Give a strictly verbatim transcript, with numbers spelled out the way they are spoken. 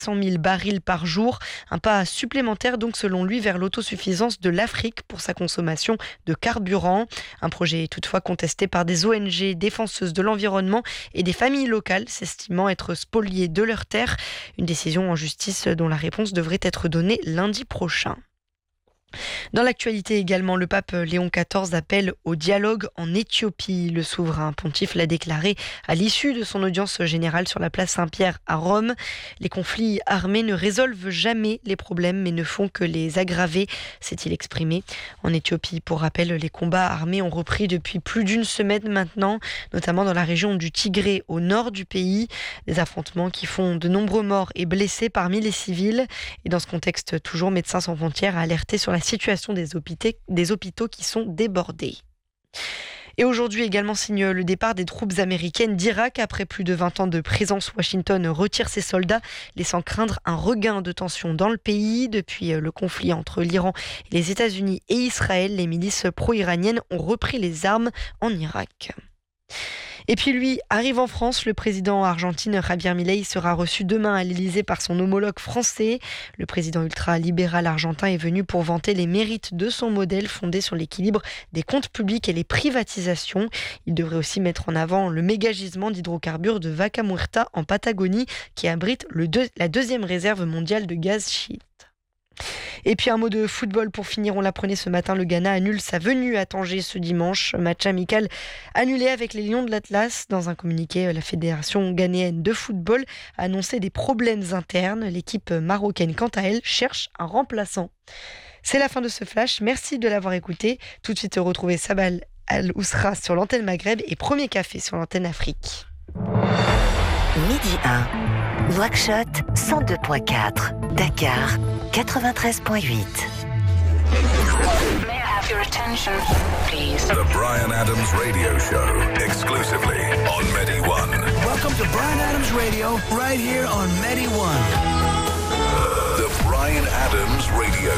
cent mille barils par jour. Un pas supplémentaire donc selon lui vers l'autosuffisance de l'Afrique pour sa consommation de carburant. Un projet toutefois contesté par des O N G défenseuses de l'environnement et des familles locales s'estimant être spoliées de leurs terres. Une décision en justice dont la réponse devrait être donnée lundi prochain. Dans l'actualité également, le pape Léon quatorze appelle au dialogue en Éthiopie. Le souverain pontife l'a déclaré à l'issue de son audience générale sur la place Saint-Pierre à Rome. Les conflits armés ne résolvent jamais les problèmes mais ne font que les aggraver, s'est-il exprimé. En Éthiopie, pour rappel, les combats armés ont repris depuis plus d'une semaine maintenant, notamment dans la région du Tigré au nord du pays. Des affrontements qui font de nombreux morts et blessés parmi les civils. Et dans ce contexte, toujours Médecins sans frontières a alerté sur la situation des hôpitaux, des hôpitaux qui sont débordés. Et aujourd'hui également signe le départ des troupes américaines d'Irak. Après plus de vingt ans de présence, Washington retire ses soldats, laissant craindre un regain de tension dans le pays. Depuis le conflit entre l'Iran, les États-Unis et Israël, les milices pro-iraniennes ont repris les armes en Irak. Et puis lui arrive en France. Le président argentin Javier Milei sera reçu demain à l'Élysée par son homologue français. Le président ultra-libéral argentin est venu pour vanter les mérites de son modèle fondé sur l'équilibre des comptes publics et les privatisations. Il devrait aussi mettre en avant le méga-gisement d'hydrocarbures de Vaca Muerta en Patagonie qui abrite le deux, la deuxième réserve mondiale de gaz schiste. Et puis un mot de football pour finir, on l'apprenait ce matin, le Ghana annule sa venue à Tanger ce dimanche. Match amical annulé avec les Lions de l'Atlas. Dans un communiqué, la Fédération ghanéenne de football a annoncé des problèmes internes. L'équipe marocaine, quant à elle, cherche un remplaçant. C'est la fin de ce flash, merci de l'avoir écouté. Tout de suite, retrouvez Sabal Al-Ousra sur l'antenne Maghreb et Premier Café sur l'antenne Afrique. Midi un, Nouakchott cent deux virgule quatre, Dakar quatre-vingt-treize virgule huit. May I have your attention, please? The Bryan Adams Radio Show, exclusively on Medi One. Welcome to Bryan Adams Radio, right here on Medi One. The Bryan Adams Radio